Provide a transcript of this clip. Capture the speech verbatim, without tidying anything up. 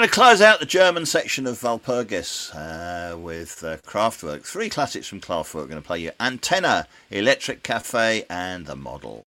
going to close out the German section of Walpurgis uh, with uh, Kraftwerk. Three classics from Kraftwerk. We're going to play you Antenna, Electric Cafe, and The Model.